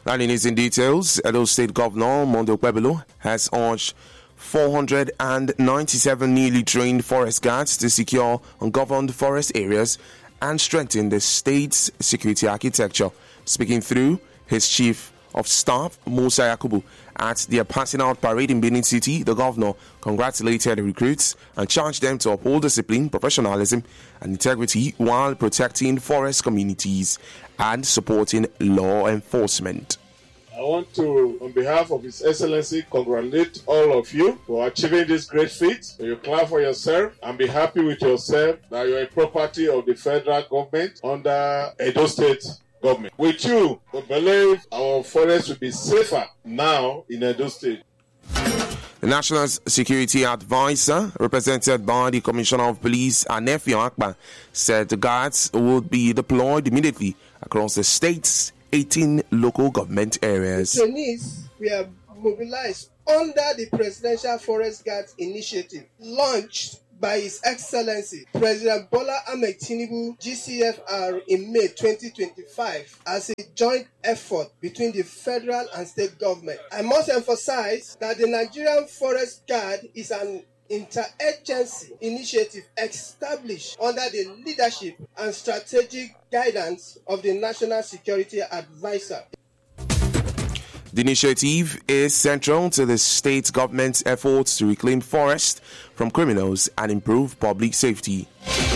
Landing is in details. Edo State Governor Mondo Pueblo has urged 497 newly trained forest guards to secure ungoverned forest areas and strengthen the state's security architecture. Speaking through his chief of staff, Musa Yakubu, at their passing out parade in Benin City, the governor congratulated the recruits and charged them to uphold discipline, professionalism, and integrity while protecting forest communities and supporting law enforcement. I want to, on behalf of His Excellency, congratulate all of you for achieving this great feat. You clap for yourself and be happy with yourself that you are a property of the federal government under Edo State government. With you, we believe our forests will be safer now in Edo State. The National Security Advisor, represented by the Commissioner of Police, Anefio Akpa, said the guards would be deployed immediately across the state's 18 local government areas. Trainees were mobilized under the Presidential Forest Guards Initiative, launched by His Excellency President Bola Ahmed Tinubu, GCFR, in May 2025 as a joint effort between the federal and state government. I must emphasize that the Nigerian Forest Guard is an interagency initiative established under the leadership and strategic guidance of the National Security Advisor. The initiative is central to the state government's efforts to reclaim forests from criminals and improve public safety.